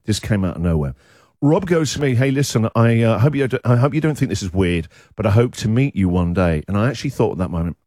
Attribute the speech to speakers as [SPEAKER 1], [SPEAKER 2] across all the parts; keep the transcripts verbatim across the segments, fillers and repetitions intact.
[SPEAKER 1] This came out of nowhere. Rob goes to me, hey, listen, I uh, hope you I hope you don't think this is weird, but I hope to meet you one day. And I actually thought at that moment,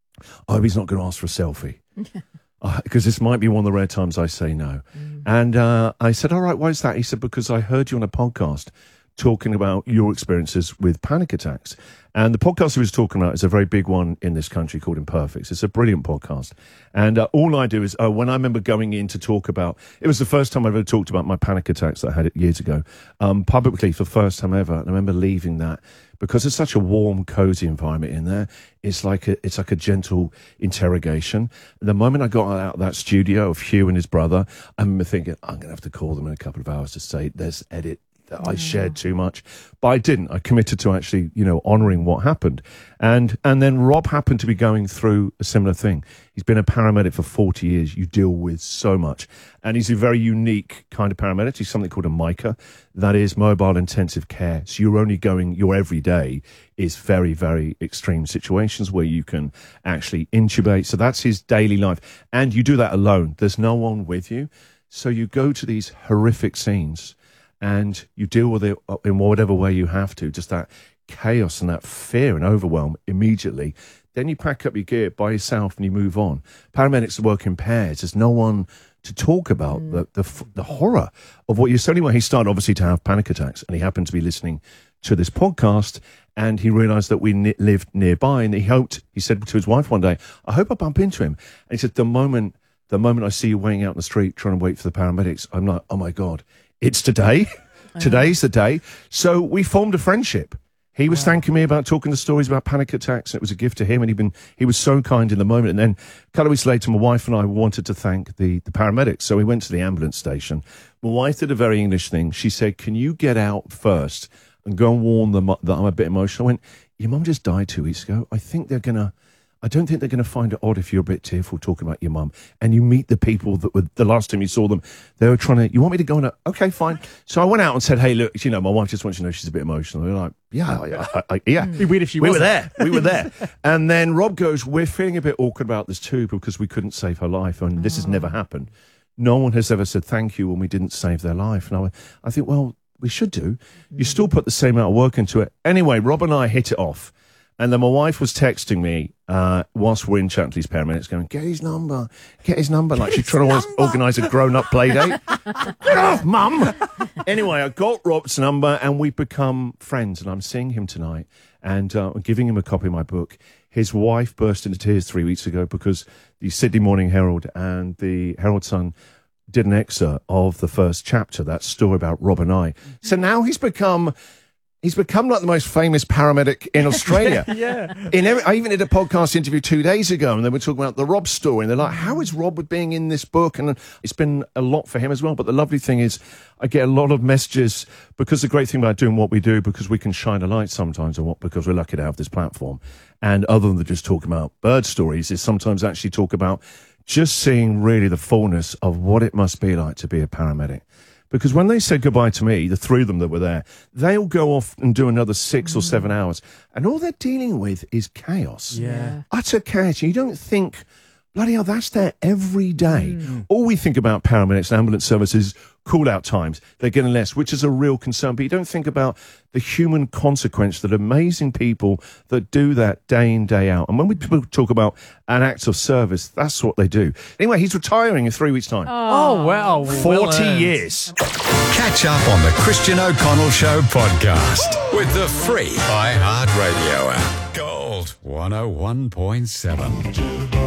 [SPEAKER 1] I hope he's not going to ask for a selfie. Because uh, this might be one of the rare times I say no. Mm. And uh, I said, all right, why is that? He said, because I heard you on a podcast talking about your experiences with panic attacks. And the podcast he was talking about is a very big one in this country called Imperfects. It's a brilliant podcast. And uh, all I do is, uh, when I remember going in to talk about, it was the first time I've ever talked about my panic attacks that I had years ago, um, publicly for the first time ever. And I remember leaving that because it's such a warm, cozy environment in there. It's like a, it's like a gentle interrogation. The moment I got out of that studio of Hugh and his brother, I remember thinking, I'm going to have to call them in a couple of hours to say, there's edit. That I shared too much, but I didn't. I committed to actually, you know, honouring what happened. And and then Rob happened to be going through a similar thing. He's been a paramedic for forty years. You deal with so much. And he's a very unique kind of paramedic. He's something called a MICA. That is mobile intensive care. So you're only going, your everyday is very, very extreme situations where you can actually intubate. So that's his daily life. And you do that alone. There's no one with you. So you go to these horrific scenes and you deal with it in whatever way you have to, just that chaos and that fear and overwhelm immediately. Then you pack up your gear by yourself and you move on. Paramedics work in pairs. There's no one to talk about mm. the, the the horror of what you're saying. Anyway, he started obviously to have panic attacks, and he happened to be listening to this podcast, and he realised that we n- lived nearby, and he hoped, he said to his wife one day, I hope I bump into him. And he said, the moment, the moment I see you waiting out in the street trying to wait for the paramedics, I'm like, oh my God. It's today. Today's the day. So we formed a friendship. He was wow. thanking me about talking the stories about panic attacks. It was a gift to him, and he'd been he was so kind in the moment. And then a couple of weeks later, my wife and I wanted to thank the, the paramedics. So we went to the ambulance station. My wife did a very English thing. She said, can you get out first and go and warn them that I'm a bit emotional? I went, your mum just died two weeks ago. I think they're going to... I don't think they're going to find it odd if you're a bit tearful talking about your mum and you meet the people that were the last time you saw them. They were trying to, you want me to go on a, okay, fine. So I went out and said, hey, look, you know, my wife just wants you to know she's a bit emotional. They're like, yeah, I, I, I, yeah.
[SPEAKER 2] It'd be weird if she
[SPEAKER 1] we
[SPEAKER 2] wasn't.
[SPEAKER 1] were there. We were there. And then Rob goes, we're feeling a bit awkward about this too because we couldn't save her life. And this has never happened. No one has ever said thank you when we didn't save their life. And I, I think, well, we should do. You still put the same amount of work into it. Anyway, Rob and I hit it off. And then my wife was texting me uh, whilst we're in chatting to these paramedics going, get his number, get his number. Like she's trying to organise a grown-up play date. Get off, mum. Anyway, I got Rob's number and we've become friends. And I'm seeing him tonight and uh, giving him a copy of my book. His wife burst into tears three weeks ago because the Sydney Morning Herald and the Herald Sun did an excerpt of the first chapter, that story about Rob and I. So now he's become... He's become like the most famous paramedic in Australia.
[SPEAKER 2] yeah.
[SPEAKER 1] In every, I even did a podcast interview two days ago, and they were talking about the Rob story. And they're like, how is Rob being in this book? And it's been a lot for him as well. But the lovely thing is, I get a lot of messages, because the great thing about doing what we do, because we can shine a light sometimes on what, because we're lucky to have this platform. And other than just talking about bird stories, is sometimes actually talk about just seeing really the fullness of what it must be like to be a paramedic. Because when they said goodbye to me, the three of them that were there, they'll go off and do another six mm. or seven hours. And all they're dealing with is chaos.
[SPEAKER 2] Yeah.
[SPEAKER 1] Utter chaos. You don't think, bloody hell, that's there every day. Mm. All we think about paramedics and ambulance services, call-out times, they're getting less, which is a real concern. But you don't think about the human consequence that amazing people that do that day in, day out. And when we talk about an act of service, that's what they do. Anyway, he's retiring in three weeks' time.
[SPEAKER 2] Oh, oh wow.
[SPEAKER 1] forty
[SPEAKER 2] well
[SPEAKER 1] years.
[SPEAKER 3] Catch up on the Christian O'Connell Show podcast with the free iHeartRadio app. Gold one oh one point seven.